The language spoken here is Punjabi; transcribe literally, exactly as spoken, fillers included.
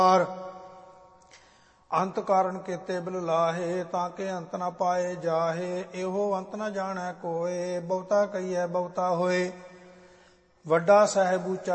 ਅੰਤ ਕਾਰਨ ਕੀਤੇ ਬਿਲ ਲਾਹੇ, ਤਾਂ ਕਿ ਅੰਤ ਨਾ ਪਾਏ ਜਾਹੇ। ਇਹੋ ਅੰਤ ਨਾ ਜਾਣੈ ਕੋਏ, ਬਹੁਤਾ ਕਹੀਐ ਬਹੁਤਾ ਹੋਏ। ਵੱਡਾ ਸਾਹਿਬ ਉੱਚਾ